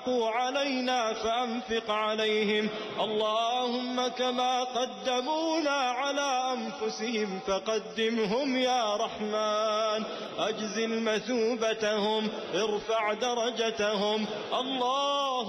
علينا فأنفق عليهم. اللهم كما قدمونا على أنفسهم فقدمهم يا رحمن. أجزل مثوبتهم، ارفع درجتهم. الله